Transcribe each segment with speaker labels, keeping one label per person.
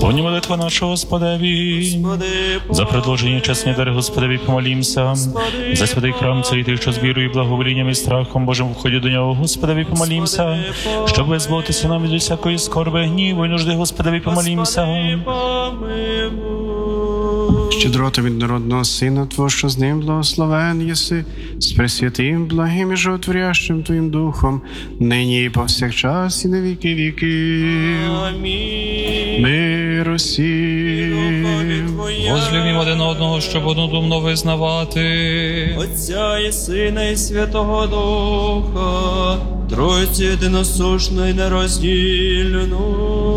Speaker 1: Сповні молитва наша Господеві. За предложення чесні дари Господеві помолімся. За святий храм цей тих, що з вірою, благоволінням і страхом Божим входять до нього, Господеві помолімся. Щоб визволитися нам від усякої скорби, гніву і нужди, Господеві помолімся.
Speaker 2: Щедрота від народного Сина Твого, що з ним благословен єси, з пресвятим, благим і животворящим Твоїм Духом, нині і повсякчас і на віки віків.
Speaker 3: Амінь.
Speaker 2: Мир усім.
Speaker 4: Возлюбім один одного, щоб однодумно визнавати.
Speaker 3: Отця і Сина, і Святого Духа, Тройцю єдиносушну і нероздільну.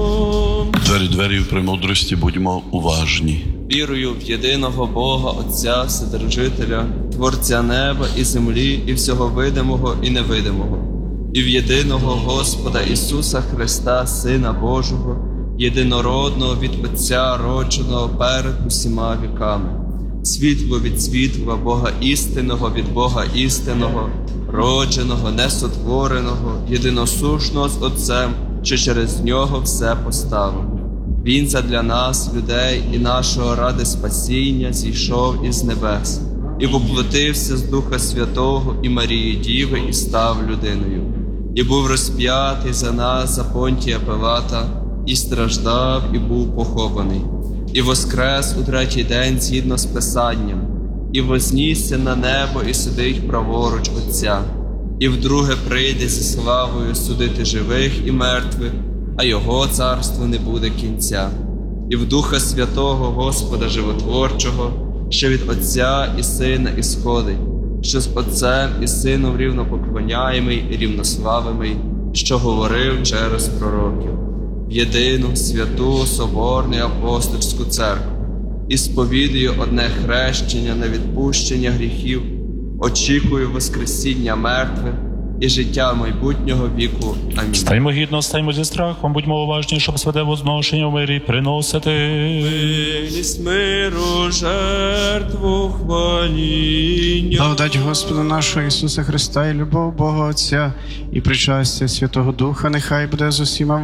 Speaker 5: Двері в премудрості будьмо уважні.
Speaker 3: Вірую в єдиного Бога, Отця, Вседержителя, Творця неба і землі, і всього видимого і невидимого, і в єдиного Господа Ісуса Христа, Сина Божого, єдинородного від Отця, родженого перед усіма віками, світло від світла, Бога істинного від Бога істинного, родженого, несотвореного, єдиносушного з Отцем, що через Нього все поставлено. Він задля нас, людей і нашого ради спасіння, зійшов із небес і воплотився з Духа Святого і Марії Діви і став людиною. І був розп'ятий за нас за Понтія Пилата, і страждав, і був похований. І воскрес у третій день згідно з Писанням, і вознісся на небо і сидить праворуч Отця. І вдруге прийде зі славою судити живих і мертвих, а Його царство не буде кінця. І в Духа Святого Господа Животворчого, що від Отця і Сина ісходить, що з Отцем і Сином рівнопоклоняємий і рівнославимий, що говорив через пророків, в єдину, святу, соборну і апостольську церкву, і сповідую одне хрещення на відпущення гріхів, очікую воскресіння мертвих і життя майбутнього віку. Амінь.
Speaker 1: Стаймо гідно, стаймо зі страхом, будьмо уважні, щоб святе возношення в мирі приносити.
Speaker 3: Милість миру, жертву хваління.
Speaker 2: Благодать Господа нашого Ісуса Христа і любов Бога Отця і причастя Святого Духа нехай буде з усіма